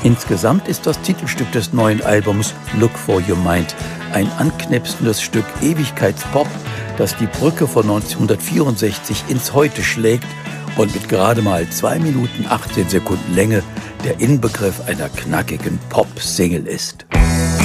Insgesamt ist das Titelstück des neuen Albums Look for Your Mind ein anknipsendes Stück Ewigkeitspop, das die Brücke von 1964 ins Heute schlägt und mit gerade mal 2 Minuten 18 Sekunden Länge der Inbegriff einer knackigen Pop-Single ist.